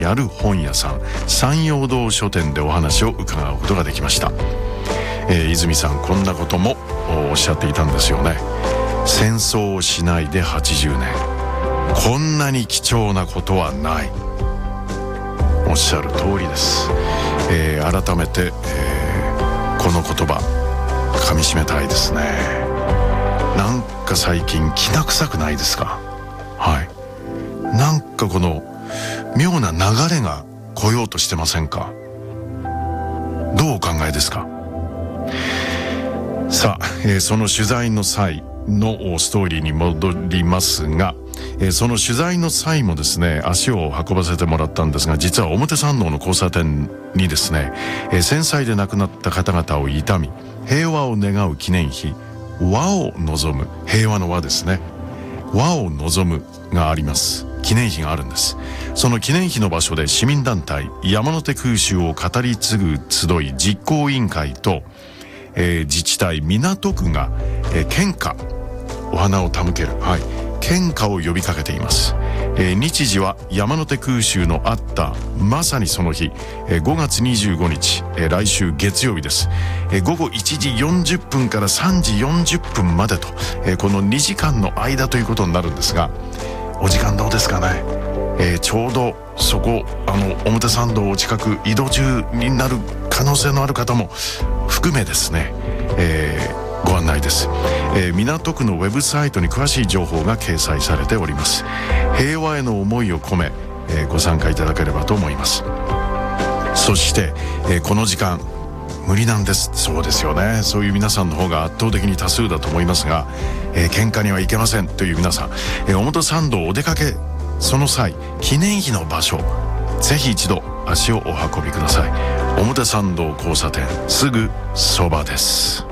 ある本屋さん山陽堂書店でお話を伺うことができました。泉さん、こんなこともおっしゃっていたんですよね。戦争をしないで80年、こんなに貴重なことはない。おっしゃる通りです。改めて、この言葉噛み締めたいですね。なんか最近きな臭くないですか？はい。なんかこの妙な流れが来ようとしてませんか？どうお考えですか？さあ、その取材の際のストーリーに戻りますが、その取材の際もですね、足を運ばせてもらったんですが、実は表参道の交差点にですね、戦災で亡くなった方々を悼み平和を願う記念碑、和を望む、平和の和ですね、和を望むがあります。記念碑があるんです。その記念碑の場所で市民団体山手空襲を語り継ぐ集い実行委員会と、自治体港区が、献花、お花を手向ける、献花を呼びかけています。日時は山手空襲のあったまさにその日、5月25日、来週月曜日です。午後1時40分から3時40分までと、この2時間の間ということになるんですが、お時間どうですかね。ちょうどそこ、表参道お近く移動中になる可能性のある方も含めですね、ご案内です。港区のウェブサイトに詳しい情報が掲載されております。平和への思いを込め、ご参加いただければと思います。そして、この時間無理なんです。そうですよね。そういう皆さんの方が圧倒的に多数だと思いますが、喧嘩には行けませんという皆さん、表参道お出かけその際、記念碑の場所ぜひ一度足をお運びください。表参道交差点すぐそばです。